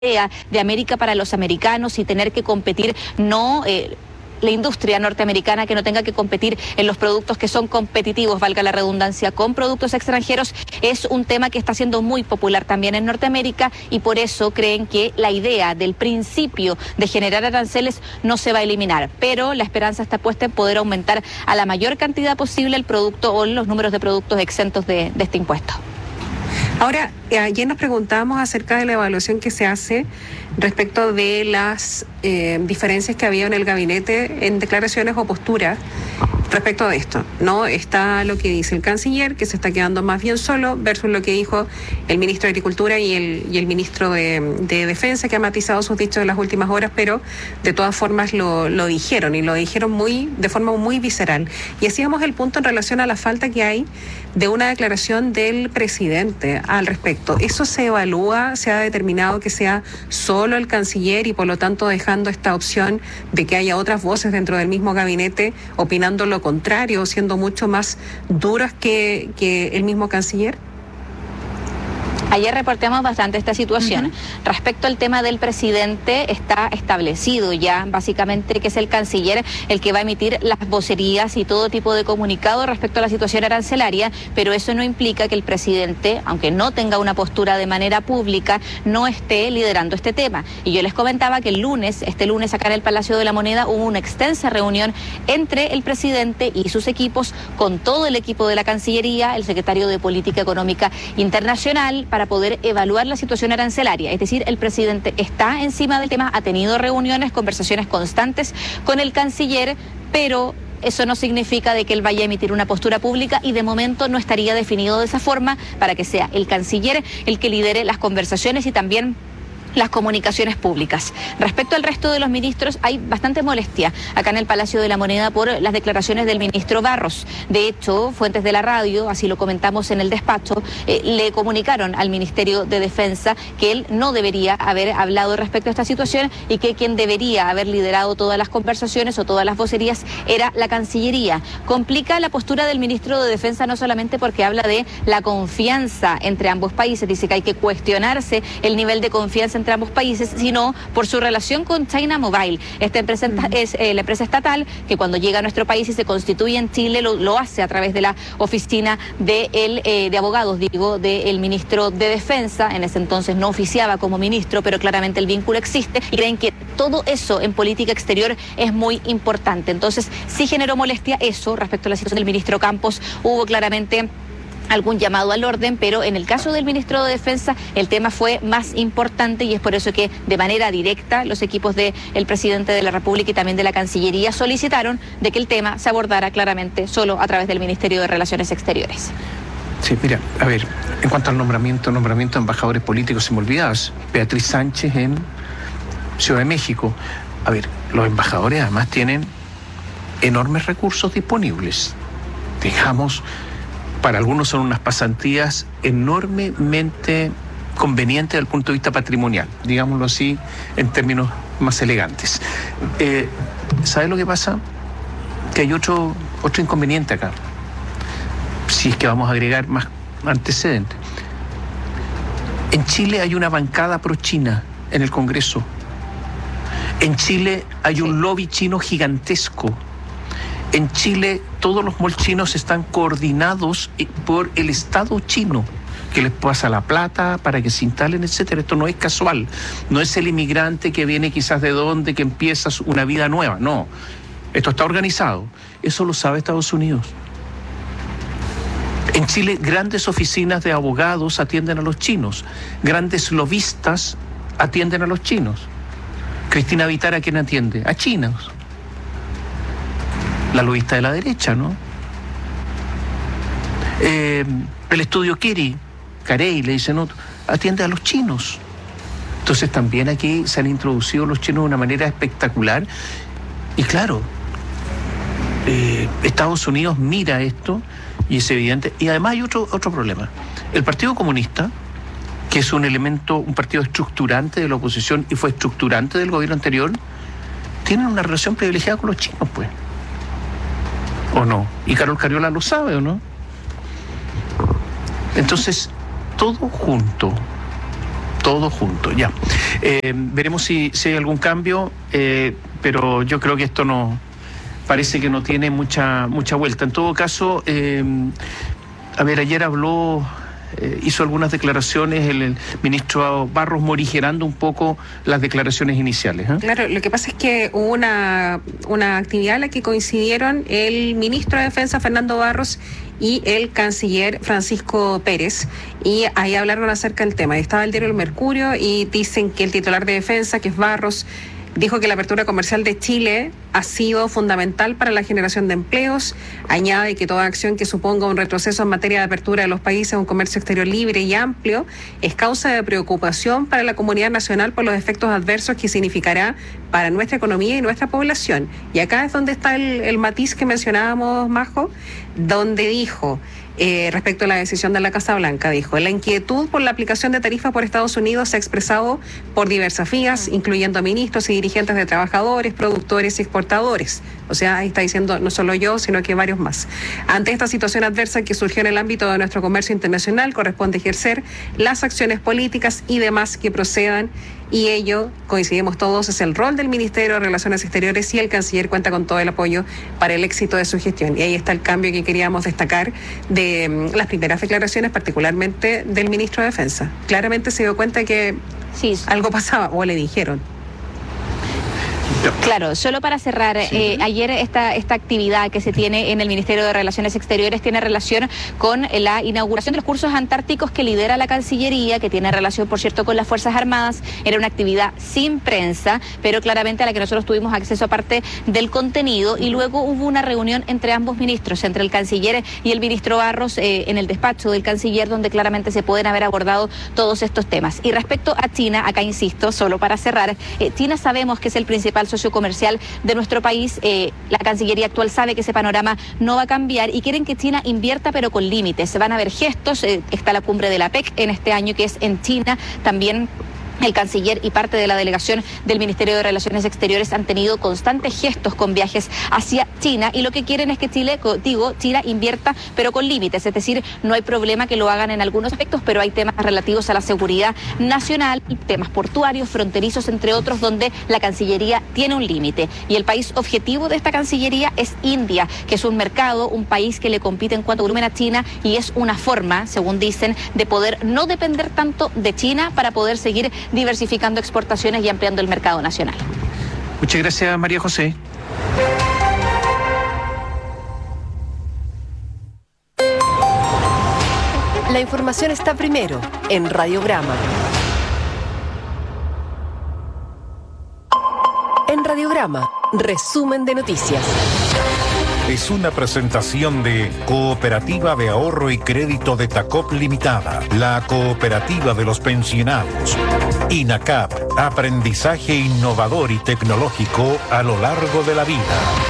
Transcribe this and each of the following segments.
de América para los americanos y tener que competir, no la industria norteamericana que no tenga que competir en los productos que son competitivos, valga la redundancia, con productos extranjeros, es un tema que está siendo muy popular también en Norteamérica y por eso creen que la idea del principio de generar aranceles no se va a eliminar, pero la esperanza está puesta en poder aumentar a la mayor cantidad posible el producto o los números de productos exentos de este impuesto. Ahora, ayer nos preguntábamos acerca de la evaluación que se hace respecto de las diferencias que había en el gabinete en declaraciones o posturas respecto de esto, ¿no? Está lo que dice el canciller, que se está quedando más bien solo, versus lo que dijo el ministro de Agricultura y el ministro de Defensa, que ha matizado sus dichos en las últimas horas, pero de todas formas lo dijeron, y lo dijeron de forma muy visceral. Y hacíamos el punto en relación a la falta que hay de una declaración del presidente al respecto. ¿Eso se evalúa? ¿Se ha determinado que sea solo el canciller y por lo tanto dejando esta opción de que haya otras voces dentro del mismo gabinete opinando lo contrario, siendo mucho más duras que el mismo canciller? Ayer reportamos bastante esta situación. Respecto al tema del presidente, está establecido ya básicamente que es el canciller el que va a emitir las vocerías y todo tipo de comunicado respecto a la situación arancelaria, pero eso no implica que el presidente, aunque no tenga una postura de manera pública, no esté liderando este tema. Y yo les comentaba que este lunes acá en el Palacio de la Moneda hubo una extensa reunión entre el presidente y sus equipos con todo el equipo de la Cancillería, el secretario de Política Económica Internacional, para poder evaluar la situación arancelaria. Es decir, el presidente está encima del tema, ha tenido reuniones, conversaciones constantes con el canciller, pero eso no significa de que él vaya a emitir una postura pública y de momento no estaría definido de esa forma para que sea el canciller el que lidere las conversaciones y también las comunicaciones públicas. Respecto al resto de los ministros, hay bastante molestia acá en el Palacio de la Moneda por las declaraciones del ministro Barros. De hecho, fuentes de la radio, así lo comentamos en el despacho, le comunicaron al Ministerio de Defensa que él no debería haber hablado respecto a esta situación y que quien debería haber liderado todas las conversaciones o todas las vocerías era la Cancillería. Complica la postura del ministro de Defensa no solamente porque habla de la confianza entre ambos países, dice que hay que cuestionarse el nivel de confianza entre ambos países, sino por su relación con China Mobile. Esta empresa es la empresa estatal que cuando llega a nuestro país y se constituye en Chile lo hace a través de la oficina de abogados, del ministro de Defensa. En ese entonces no oficiaba como ministro, pero claramente el vínculo existe y creen que todo eso en política exterior es muy importante. Entonces sí generó molestia eso respecto a la situación del ministro Campos. Hubo claramente algún llamado al orden, pero en el caso del ministro de Defensa el tema fue más importante y es por eso que de manera directa los equipos del presidente de la República y también de la Cancillería solicitaron de que el tema se abordara claramente solo a través del Ministerio de Relaciones Exteriores. Sí, mira, a ver, en cuanto al nombramiento de embajadores políticos, se me olvidabas, Beatriz Sánchez en Ciudad de México. A ver, los embajadores además tienen enormes recursos disponibles. Digamos, para algunos son unas pasantías enormemente convenientes desde el punto de vista patrimonial, digámoslo así, en términos más elegantes. ¿Sabes lo que pasa? Que hay otro inconveniente acá, si es que vamos a agregar más antecedentes. En Chile hay una bancada pro-China en el Congreso. En Chile hay un lobby chino gigantesco. En Chile todos los malls chinos están coordinados por el Estado chino, que les pasa la plata para que se instalen, etcétera. Esto no es casual, no es el inmigrante que viene quizás de donde, que empieza una vida nueva, no. Esto está organizado. Eso lo sabe Estados Unidos. En Chile, grandes oficinas de abogados atienden a los chinos, grandes lobistas atienden a los chinos. Cristina Vitar, ¿a quién atiende? A chinos. La lobista de la derecha, ¿no? El estudio Carey, le dicen otro, atiende a los chinos. Entonces también aquí se han introducido los chinos de una manera espectacular. Y claro, Estados Unidos mira esto y es evidente. Y además hay otro problema. El Partido Comunista, que es un partido estructurante de la oposición y fue estructurante del gobierno anterior, tienen una relación privilegiada con los chinos, pues. ¿O no? Y Carol Cariola lo sabe, ¿o no? Entonces, todo junto todo junto, ya. Veremos si hay algún cambio, pero yo creo que esto no parece que no tiene mucha vuelta. En todo caso, ayer hizo algunas declaraciones el ministro Barros, morigerando un poco las declaraciones iniciales. Claro, lo que pasa es que hubo una actividad en la que coincidieron el ministro de Defensa, Fernando Barros, y el canciller Francisco Pérez, y ahí hablaron acerca del tema. Estaba el diario El Mercurio y dicen que el titular de Defensa, que es Barros, dijo que la apertura comercial de Chile ha sido fundamental para la generación de empleos. Añade que toda acción que suponga un retroceso en materia de apertura de los países a un comercio exterior libre y amplio es causa de preocupación para la comunidad nacional por los efectos adversos que significará para nuestra economía y nuestra población. Y acá es donde está el matiz que mencionábamos, Majo, donde dijo... respecto a la decisión de la Casa Blanca, dijo: la inquietud por la aplicación de tarifas por Estados Unidos se ha expresado por diversas vías, incluyendo ministros y dirigentes de trabajadores, productores y exportadores. O sea, ahí está diciendo no solo yo, sino que varios más. Ante esta situación adversa que surgió en el ámbito de nuestro comercio internacional, corresponde ejercer las acciones políticas y demás que procedan, y ello, coincidimos todos, es el rol del Ministerio de Relaciones Exteriores, y el canciller cuenta con todo el apoyo para el éxito de su gestión. Y ahí está el cambio que queríamos destacar de las primeras declaraciones, particularmente del ministro de Defensa. Claramente se dio cuenta que sí, algo pasaba, o le dijeron. Claro, solo para cerrar, ayer esta actividad que se tiene en el Ministerio de Relaciones Exteriores tiene relación con la inauguración de los cursos antárticos que lidera la Cancillería, que tiene relación, por cierto, con las Fuerzas Armadas. Era una actividad sin prensa, pero claramente a la que nosotros tuvimos acceso aparte del contenido, y luego hubo una reunión entre ambos ministros, entre el canciller y el ministro Barros, en el despacho del canciller, donde claramente se pueden haber abordado todos estos temas. Y respecto a China, acá insisto, solo para cerrar, China sabemos que es el principal socio comercial de nuestro país. La Cancillería actual sabe que ese panorama no va a cambiar y quieren que China invierta, pero con límites. Van a haber gestos, está la cumbre de la PEC en este año, que es en China. También el canciller y parte de la delegación del Ministerio de Relaciones Exteriores han tenido constantes gestos con viajes hacia China, y lo que quieren es que China invierta, pero con límites. Es decir, no hay problema que lo hagan en algunos aspectos, pero hay temas relativos a la seguridad nacional, temas portuarios, fronterizos, entre otros, donde la Cancillería tiene un límite. Y el país objetivo de esta Cancillería es India, que es un mercado, un país que le compite en cuanto a volumen a China, y es una forma, según dicen, de poder no depender tanto de China para poder seguir diversificando exportaciones y ampliando el mercado nacional. Muchas gracias, María José. La información está primero en Radiograma. En Radiograma, resumen de noticias. Es una presentación de Cooperativa de Ahorro y Crédito de Tacop Limitada, la cooperativa de los pensionados. INACAP, aprendizaje innovador y tecnológico a lo largo de la vida.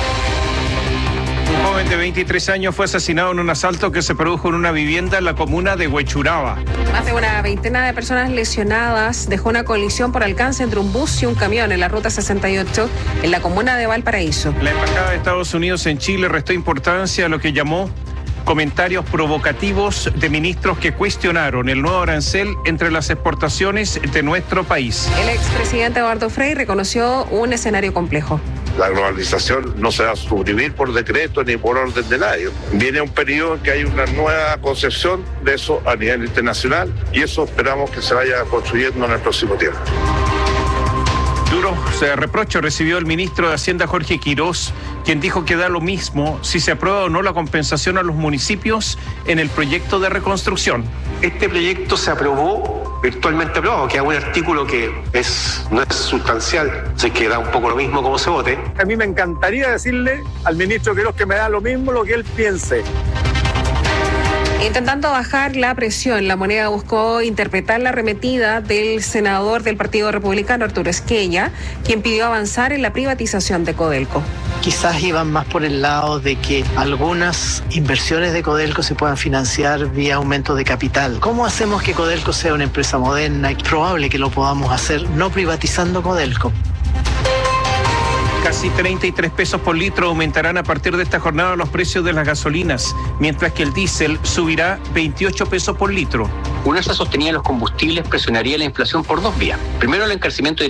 Un joven de 23 años fue asesinado en un asalto que se produjo en una vivienda en la comuna de Huechuraba. Más de una veintena de personas lesionadas dejó una colisión por alcance entre un bus y un camión en la ruta 68 en la comuna de Valparaíso. La Embajada de Estados Unidos en Chile restó importancia a lo que llamó comentarios provocativos de ministros que cuestionaron el nuevo arancel entre las exportaciones de nuestro país. El expresidente Eduardo Frei reconoció un escenario complejo. La globalización no se va a suprimir por decreto ni por orden de nadie. Viene un periodo en que hay una nueva concepción de eso a nivel internacional, y eso esperamos que se vaya construyendo en el próximo tiempo. Duro reproche recibió el ministro de Hacienda, Jorge Quirós, quien dijo que da lo mismo si se aprueba o no la compensación a los municipios en el proyecto de reconstrucción. Este proyecto se aprobó, virtualmente aprobado, que es un artículo que no es sustancial, así que da un poco lo mismo como se vote. A mí me encantaría decirle al ministro Quirós que me da lo mismo lo que él piense. Intentando bajar la presión, La Moneda buscó interpretar la arremetida del senador del Partido Republicano, Arturo Esquella, quien pidió avanzar en la privatización de Codelco. Quizás iban más por el lado de que algunas inversiones de Codelco se puedan financiar vía aumento de capital. ¿Cómo hacemos que Codelco sea una empresa moderna? Es probable que lo podamos hacer no privatizando Codelco. Casi 33 pesos por litro aumentarán a partir de esta jornada los precios de las gasolinas, mientras que el diésel subirá 28 pesos por litro. Una alza sostenida en los combustibles presionaría la inflación por dos vías. Primero, el encarecimiento